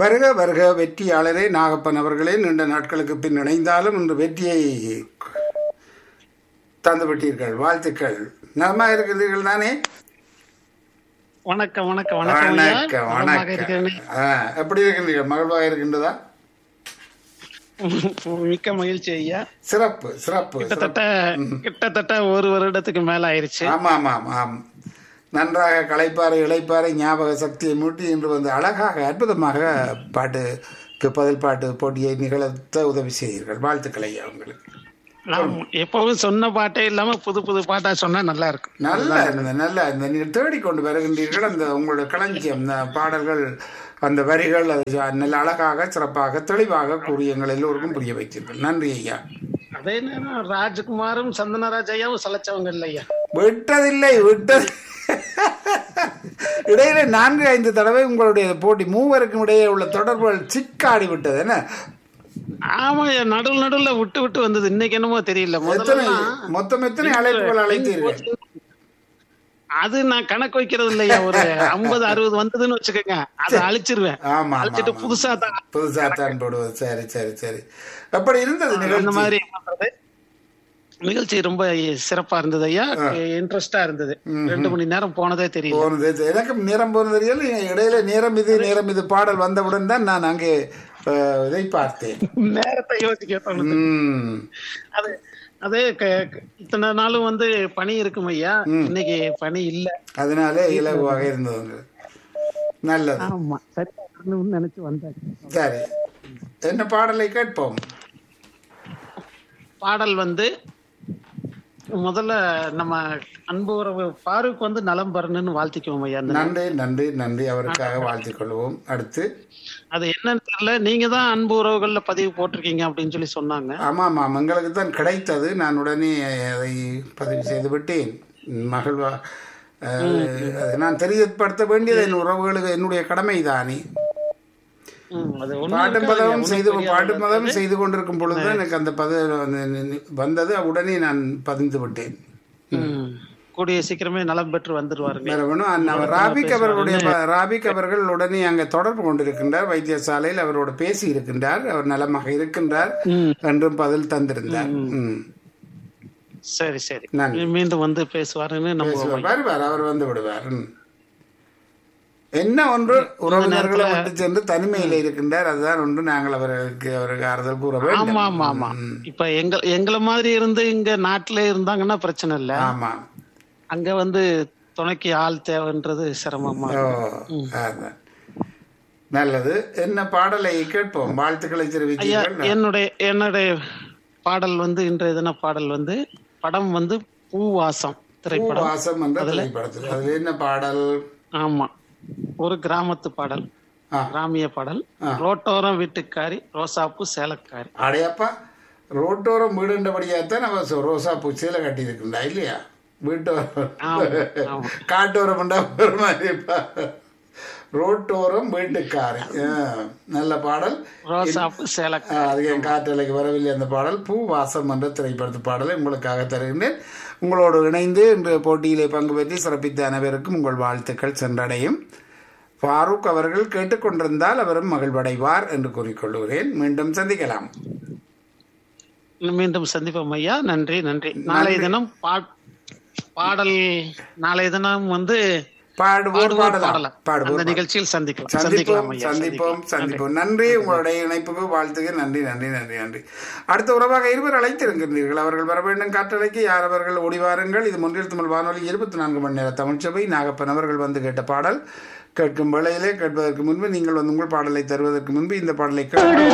வருக வருக வெற்றியாளரே நாகப்பன் அவர்களே, நீண்ட நாட்களுக்கு பின் இணைந்தாலும் இன்று வெற்றியை தந்துவிட்டீர்கள். வாழ்த்துக்கள். நலமா இருக்கிறீர்கள் தானே? வணக்கம் வணக்கம் வணக்கம் ஐயா. வணக்கம் நலமாக வணக்கம். இருக்கிறேன். எப்படி இருக்கின்றீர்கள்? மகிழ்வாக இருக்கின்றதா? மிக்க மகிழ்ச்சி ஐயா. சிறப்பு சிறப்பு. கிட்டத்தட்ட ஒரு வருடத்துக்கு மேல ஆயிருச்சு. ஆமா ஆமா ஆமாம். நன்றாக களைப்பாறை இளைப்பாறை ஞாபக சக்தியை மூட்டி இன்று வந்து அழகாக அற்புதமாக பாட்டுக்கு பதில் பாட்டு போட்டியை நிகழ்த்த உதவி செய்தீர்கள். வாழ்த்துக்கள் ஐயா உங்களுக்கு. நான் எப்பவும் சொன்ன பாட்டே இல்லாம புது புது பாட்டா சொன்னா நல்லா இருக்கும். நல்லா இருந்தது, நல்லா இருந்தது. நீங்கள் தேடிக்கொண்டு வருகின்றீர்கள் அந்த உங்களுடைய களஞ்சியம், இந்த பாடல்கள், அந்த வரிகள், அது நல்ல அழகாக சிறப்பாக தெளிவாக கூறி எங்கள் எல்லோருக்கும் புரிய வைத்தீர்கள். நன்றி ஐயா. அதே நேரம் ராஜ்குமாரும் சந்தனராஜ் ஐயாவும் சலைச்சவங்க இல்லையா? விட்டதில்லை விட்டது. இடையில 4-5 தடவை உங்களுடைய போட்டி மூவருக்கும் இடையே உள்ள தொடர்புகள் சிக்காடி விட்டது. என்ன? ஆமா, நடுவுல விட்டு விட்டு வந்தது. இன்னைக்கு என்னமோ தெரியல. மொத்தம் எத்தனை அழைப்புகள் அழைத்தீர்கள்? அது நான் கணக்கு வைக்கிறது இல்லையா. ஒரு 50-60 வந்ததுன்னு வச்சுக்கோங்க, அதை அழிச்சிருவேன். ஆமா, அழிச்சிட்டு புதுசா தான் போடுவது. சரி சரி சரி. அப்படி இருந்தது அந்த நிகழ்ச்சி. மாதிரி பண்றது. நிகழ்ச்சி ரொம்ப சிறப்பா இருந்தது ஐயா. இன்ட்ரெஸ்டா இருந்தது. 2 மணி நேரம் போனதே தெரியல. போனது எனக்கும் நேரம் போனது தெரியல. இடையில நேரம் இது பாடல் வந்தவுடன் தான் நான் அங்கே இதை பார்த்தேன். நேரத்தை யோசிக்க தோணுது. அதே இத்தனை நாளும் வந்து பனி இருக்கும் ஐயா, இன்னைக்கு பனி இல்ல. அதனால இலகுவாக இருந்தது. நல்லது. ஆமா, சரி நினைச்சு வந்தேன். சரி, என்ன பாடலை கேட்போம்? பாடல் வந்து முதல்ல நம்ம அன்பு உறவு ஃபாரூக் வந்து நலம் பெறணும்னு வாழ்த்திக்குவோம் ஐயா. நன்றி நன்றி நன்றி, அவருக்காக வாழ்த்திக் கொள்வோம். அடுத்து அது என்னன்னு தெரியல, நீங்க தான் அன்பு உறவுகள்ல பதிவு போட்டிருக்கீங்க அப்படின்னு சொல்லி சொன்னாங்க. ஆமா ஆமாம், எங்களுக்கு தான் கிடைத்தது. நான் உடனே அதை பதிவு செய்து விட்டேன். மகிழ்வா நான் தெரியப்படுத்த வேண்டியது என் உறவுகளுக்கு என்னுடைய கடமை தானே. பாட்டு மதம் செய்து கொண்டிருக்கும் பொழுது எனக்கு அந்த வந்தது. உடனே நான் பதிந்து விட்டேன். கூடிய சீக்கிரமே நலம் பெற்று வந்துருவாருங்க. ராபிக் அவர்கள் உடனே அங்கே தொடர்பு கொண்டிருக்கின்றார். வைத்தியசாலையில் அவரோடு பேசி இருக்கின்றார். அவர் நலமாக இருக்கின்றார் என்றும் பதில் தந்திருந்தார். சரி சரி, மீண்டும் வந்து பேசுவாருன்னு வருவார். அவர் வந்து விடுவார். என்ன ஒன்று, உறவினர்களை விட்டு சென்று தனிமையில இருக்கின்றார். அதுதான் ஒன்று. நாங்கள் அவருக்கு ஆறுதல் கூற வேண்டும். ஆமா ஆமா ஆமா. இப்ப எங்களை மாதிரி இருந்து இங்க நாட்டிலே இருந்தாங்கன்னா பிரச்சனை இல்ல. ஆமா, அங்க வந்து துணைக்கு ஆள் தேவைன்றது சிரமமா. நல்லது. என்ன பாடலை கேட்போம்? வாழ்த்துக்களை தெரிவித்தீர்கள். என்னுடைய பாடல் வந்து இன்றைய தின பாடல் வந்து படம் வந்து பூவாசம் திரைப்படம். பூவாசம் என்ற திரைப்படத்தில் அதுல என்ன பாடல்? ஆமா, ஒரு கிராமத்து பாடல், கிராமிய பாடல். ரோட்டோரம் வீட்டுக்காரி ரோசாப்பூ சேலக்காரி. அடையப்பா, ரோட்டோரம் வீடுன்றபடியாத்தான் நம்ம ரோசாப்பூ சேலை கட்டி இருக்குண்டா இல்லையா? வீட்டோரம் காட்டோரம் ரோட்டோரம் வீட்டுக்காரி. நல்ல பாடல். அது என் காற்றலைக்கு வரவில்லை அந்த பாடல். பூ வாசம் என்ற திரைப்படத்து பாடலை உங்களுக்காக தருகின்றேன். உங்களோடு இணைந்து இன்று போட்டியிலே பங்கு பெற்று சிறப்பித்த அனைவருக்கும் உங்கள் வாழ்த்துக்கள் சென்றடையும். ஃபாரூக் அவர்கள் கேட்டுக்கொண்டிருந்தால் அவரும் மகிழ்வடைவார் என்று கூறிக்கொள்கிறேன். மீண்டும் சந்திக்கலாம். மீண்டும் சந்திப்போம் ஐயா. நன்றி நன்றி. நாளைய தினம் பாடல், நாளைய தினம் வந்து நிகழ்ச்சியில் சந்திப்போம். நன்றி, உங்களுடைய இணைப்புக்கு வாழ்த்துக்கு நன்றி நன்றி நன்றி நன்றி. அடுத்த உறவாக இருவர் அழைத்திருக்கின்றீர்கள். அவர்கள் வர வேண்டும் காற்றலைக்கு. யார் அவர்கள்? ஓடிவாருங்கள். இது முன்னில் தமிழ் வானொலி 24 மணி நேர தமிழ்ச்சபை. நாகப்பன் அவர்கள் வந்து கேட்ட பாடல் கேட்கும் வேளையிலே கேட்பதற்கு முன்பு நீங்கள் வந்து உங்கள் பாடலை தருவதற்கு முன்பு இந்த பாடலை